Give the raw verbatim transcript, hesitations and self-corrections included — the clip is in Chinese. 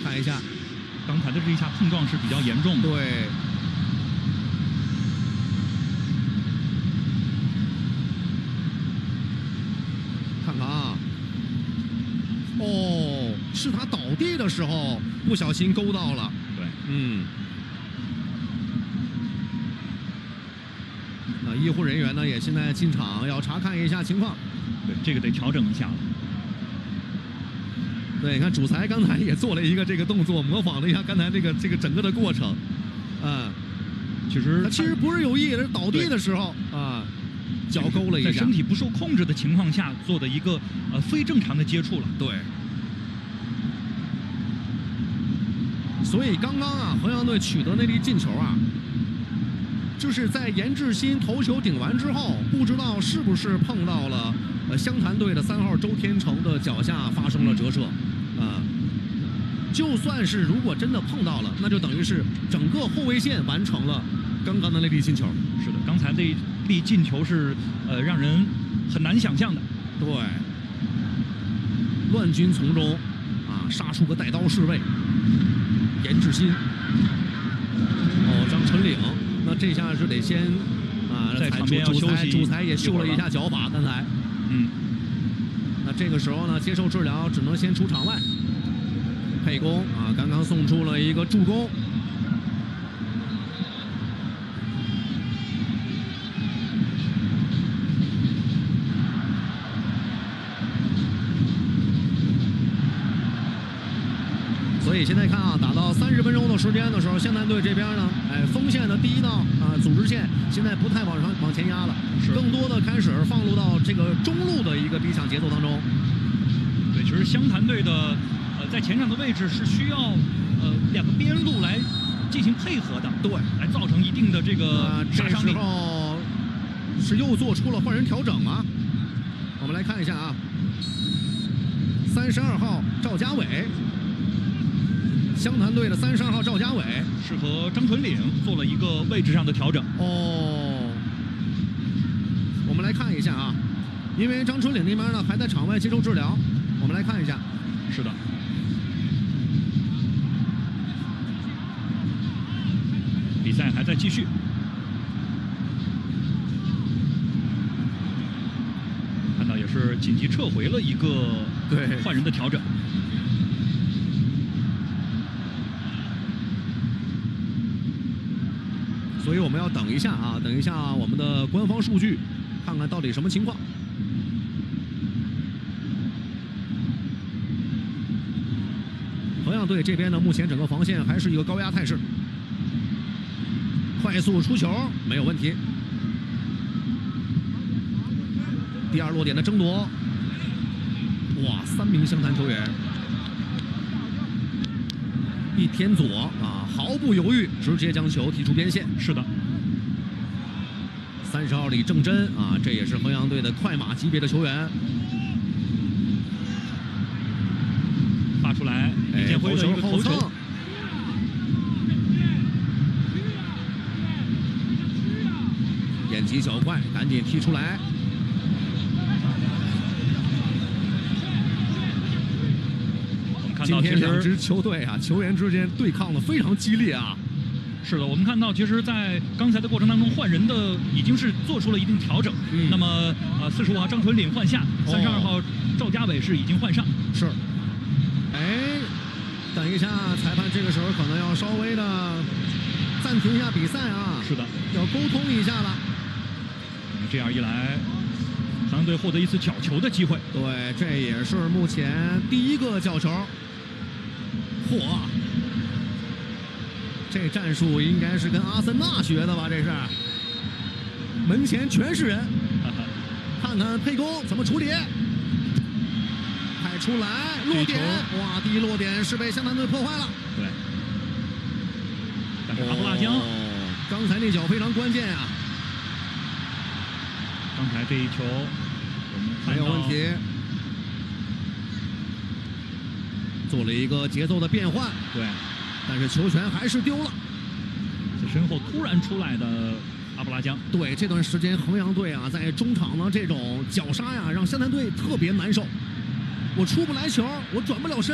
看一下， 刚才的这一下碰撞是比较严重的。 对。看看啊，哦，是他倒地的时候不小心勾到了。 对， 嗯。那医护人员呢也现在进场要查看一下情况。 对，这个得调整一下了。 对，你看主裁刚才也做了一个这个动作，模仿了一下刚才这个这个整个的过程。嗯， 其实他其实不是有意，是倒地的时候啊。脚勾了一下， 在身体不受控制的情况下做的一个呃非正常的接触了。 对。所以刚刚啊，衡阳队取得那粒进球啊，就是在严志新头球顶完之后，不知道是不是碰到了呃湘潭队的三号周天成的脚下发生了折射，啊、呃，就算是如果真的碰到了，那就等于是整个后卫线完成了刚刚的那粒进球。 是的，刚才那粒进球是呃让人很难想象的。 对，乱军从中啊杀出个带刀侍卫，严志新，哦张晨岭，那这下是得先啊在场边要休息， 主裁也秀了一下脚法，刚才， 嗯， 那这个时候呢接受治疗只能先出场外，沛公啊刚刚送出了一个助攻。所以现在看啊，打到三十分钟的时间的时候，湘潭队这边呢，哎，锋线的第一道啊组织线现在不太往上往前压了，更多的开始放入到这个中路的一个逼抢节奏当中。 对，其实湘潭队的呃在前场的位置是需要呃两个边路来进行配合的， 对， 来造成一定的这个杀伤力。 这时候是又做出了换人调整啊，我们来看一下啊，三十二号赵家伟。湘潭队的三十二号赵家伟是和张纯岭做了一个位置上的调整。 哦，我们来看一下啊，因为张纯岭那边呢还在场外接受治疗，我们来看一下。 是的，比赛还在继续。看到也是紧急撤回了一个对换人的调整。 所以我们要等一下啊，等一下我们的官方数据，看看到底什么情况。衡阳队这边呢，目前整个防线还是一个高压态势，快速出球没有问题。第二落点的争夺，哇，三名湘潭球员，一天左啊。毫不犹豫，直接将球踢出边线。 是的， 三十号李正真啊，这也是衡阳队的快马级别的球员。 发出来，李建辉的一个头球， 眼疾脚快，赶紧踢出来。今天两支球队啊，球员之间对抗的非常激烈啊。 是的，我们看到，其实，在刚才的过程当中，换人的已经是做出了一定调整。嗯、那么，呃，四十五号张纯岭换下，三十二号赵家伟是已经换上。 是。哎，等一下，裁判这个时候可能要稍微的暂停一下比赛啊。 是的， 要沟通一下了。 这样一来，衡阳队获得一次角球的机会。 对，这也是目前第一个角球。嚯！这战术应该是跟阿森纳学的吧？这是门前全是人，看看沛公怎么处理。拍出来，落点，哇！第一落点是被湘潭队破坏了。 对，但是阿布拉江， 哦，刚才那脚非常关键啊！ 刚才这一球，我们看没有问题。做了一个节奏的变换， 对， 但是球权还是丢了。 在身后突然出来的阿布拉江， 对，这段时间衡阳队啊，在中场的这种绞杀呀，让湘潭队特别难受。我出不来球，我转不了身。